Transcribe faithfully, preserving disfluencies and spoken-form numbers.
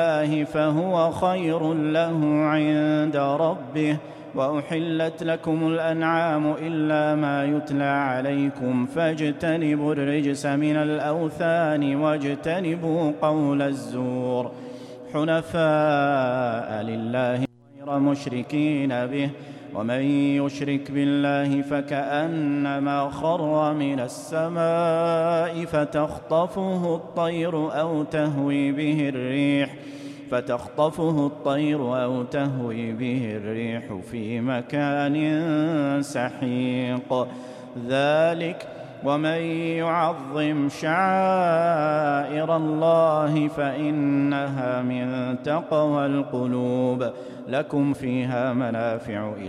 فهو خير له عند ربه. وأحلت لكم الأنعام إلا ما يتلى عليكم فاجتنبوا الرجس من الأوثان واجتنبوا قول الزور حنفاء لله غير مشركين به. ومن يشرك بالله فكأنما خر من السماء فتخطفه الطير أو تهوي به الريح فتخطفه الطير أو تهوي به الريح في مكان سحيق. ذلك ومن يعظم شعائر الله فإنها من تقوى القلوب. لكم فيها منافع